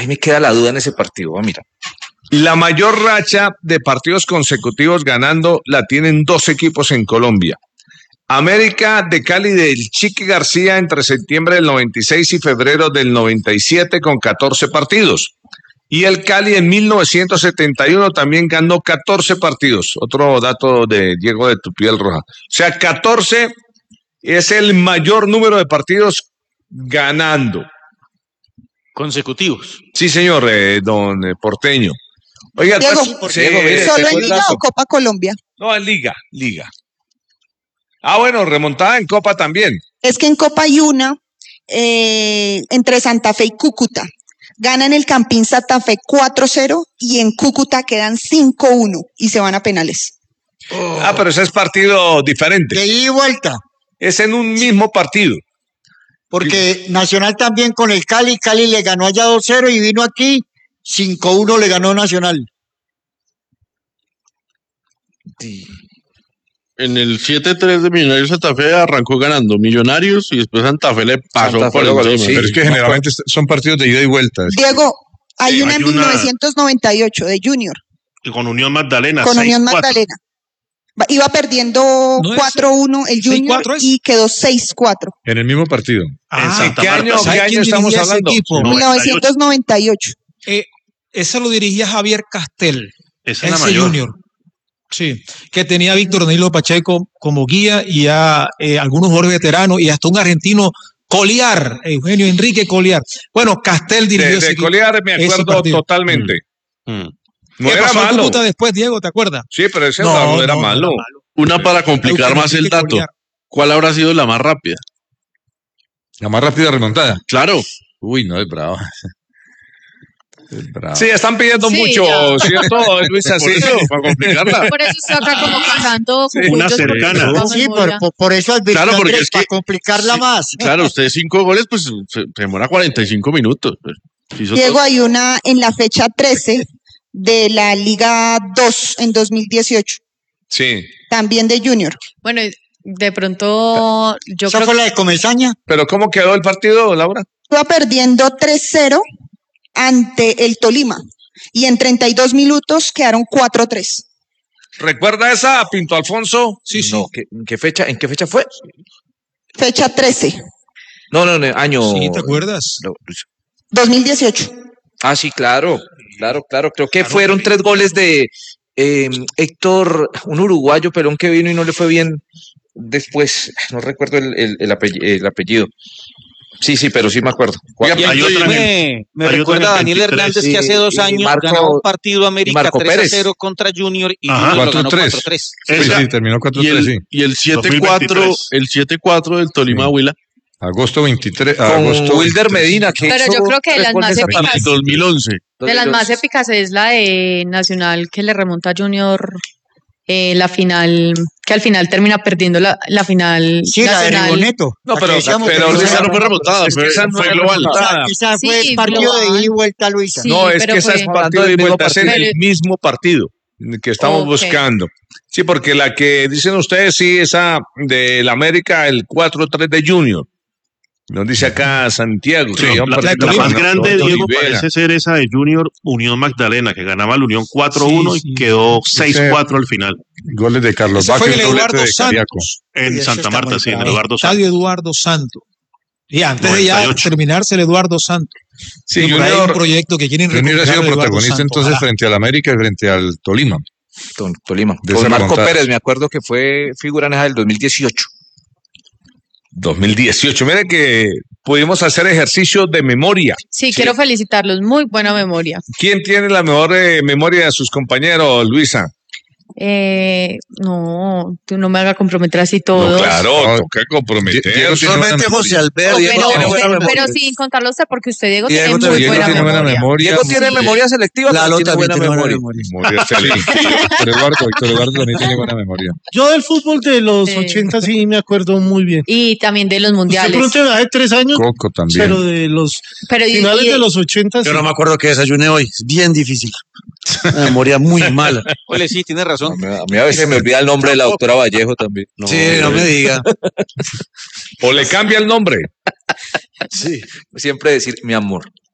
ahí me queda la duda en ese partido. Mira. La mayor racha de partidos consecutivos ganando la tienen 2 equipos en Colombia. América de Cali del Chiqui García entre septiembre del 96 y febrero del 97 con 14 partidos. Y el Cali en 1971 también ganó 14 partidos. Otro dato de Diego de Tupiel Roja. O sea, 14 es el mayor número de partidos ganando. Consecutivos. Sí, señor, don Porteño. Oiga, Diego, Diego, ¿solo en Liga o Copa Colombia? No, en Liga. Ah, bueno, remontada en Copa también. Es que en Copa hay una entre Santa Fe y Cúcuta. Ganan el Campín Santa Fe 4-0 y en Cúcuta quedan 5-1 y se van a penales. Ah, pero ese es partido diferente. De ida y vuelta. Es en un mismo partido. Porque Nacional también con el Cali le ganó allá 2-0 y vino aquí 5-1 le ganó Nacional. Sí. En el 7-3 de Millonarios Santa Fe arrancó ganando Millonarios y después Santa Fe le pasó Santa por Fe encima. sí. Pero es que generalmente son partidos de ida y vuelta. Diego, hay una en 1998 de Junior. Y con Unión Magdalena. Con 6-4. Unión Magdalena. Iba perdiendo 4-1 el Junior y quedó 6-4. En el mismo partido. En Santa ¿Qué Marta. año, ¿Sabe ¿qué año estamos hablando? 1998. Esa lo dirigía Javier Castel. Esa es la mayor. Junior. Sí, que tenía a Víctor Danilo Pacheco como guía y a algunos jugadores veteranos y hasta un argentino, Coliar, Eugenio Enrique Coliar. Bueno, Castel dirigió ese De Coliar me acuerdo totalmente. No ¿Qué era pasó en malo. Cúcuta después, Diego, te acuerdas? Sí, pero ese no era malo. Una para complicar Eugenio más el Enrique dato. Coliar. ¿Cuál habrá sido la más rápida? La más rápida remontada. Claro. Uy, no, es bravo. Sí, están pidiendo mucho, ya. ¿cierto, Luisa? Sí, Para complicarla. Por eso estoy acá como cantando Una cercana. Sí, por eso advirtió Claro, porque Andrés, es que- para complicarla más. Claro, usted 5 goles, pues se demora 45 minutos. Pues, hizo Diego, todo. hay una en la fecha 13 de la Liga 2 en 2018, sí. también de Junior. Bueno, de pronto yo ¿Esa creo fue la de Comesaña? Pero ¿cómo quedó el partido, Laura? Iba perdiendo 3-0 ante el Tolima y en 32 minutos quedaron 4-3. ¿Recuerda esa, Pinto Alfonso? Sí, sí. No, ¿en qué fecha fue? Fecha 13, No, año. Sí, ¿te acuerdas? No, 2018. Ah, sí, claro. Creo que fueron 3 goles de Héctor, un uruguayo pelón que vino y no le fue bien después. No recuerdo el apellido. Sí, pero sí me acuerdo. Y hay otra Me hay otra recuerda en a Daniel 23, Hernández que hace 2 años ganaba un partido América Marco 3-0 contra Junior y Ajá. Junior lo ganó 4-3. 4-3. Sí, Esa. terminó Y 4-3, sí. el 7-4, 2023. el 7-4 del Tolima Huila. Agosto 23. Con agosto Wilder 23. Medina, que Pero hizo yo creo que de 3 las goles más a épicas. Tampico. 2011. de las más épicas es la de Nacional que le remonta a Junior la final, que al final termina perdiendo la final Sí, la de nacional. Rigoneto. No, La que pero decíamos que Esa no fue remontada, Es que fue, esa no fue era global. remontada. Esa Sí, fue el partido de ida y vuelta, Luisa. Sí, No, es pero que esa fue- es partido de Hablando del vuelta, es mismo el partido. mismo partido que estamos Ok. buscando. Sí, porque la que dicen ustedes, sí, esa del América, el 4-3 de Junior. Nos dice acá Santiago. Sí, que la, un partido la con más grande, Antonio Diego, Olivera. parece ser esa de Junior Unión Magdalena, que ganaba la Unión 4-1 Sí, sí. y quedó 6-4 al final. Goles de Carlos Ese Vaca fue y el un doblete Eduardo de Cariaco. Santos. En Y eso Santa está Marta, muy sí, en bravo. Eduardo Estadio Santos. Eduardo Santos. Y antes de ya 98. terminarse el Eduardo Santos. Sí, Por ahí hay un Junior, proyecto que quieren Junior ha recuperar sido el Eduardo protagonista Santos. entonces Ojalá. frente al América y frente al Tolima. Tolima. De Con esa Marco remontada. Pérez, me acuerdo que fue figura en esa del 2018. 2018. Mire que pudimos hacer ejercicio de memoria. Sí, quiero felicitarlos, muy buena memoria. ¿Quién tiene la mejor memoria de sus compañeros, Luisa? No, tú no me hagas comprometer así todos. No, claro, toca comprometer. Diego tiene buena José memoria. Alberto. Diego tiene buena memoria. Pero sin contarlo a usted, porque usted, Diego, Diego tiene muy Diego buena tiene buena memoria. memoria. Diego tiene memoria selectiva, Lalo pero tiene también buena tiene memoria. buena memoria. Memoria selectiva. Víctor Eduardo también tiene buena memoria. Yo del fútbol de los Sí. 80 sí me acuerdo muy bien. Y también de los Usted mundiales. pronto hace 3 años, Coco también. pero de los Pero finales de los 80 sí. Yo no me acuerdo que desayuné hoy. Es bien difícil. Una memoria muy mala. Ole, sí, tiene razón. A mí a veces me olvida el nombre de la doctora Vallejo también. Sí, no me diga. O le cambia el nombre. Sí. Siempre decir mi amor.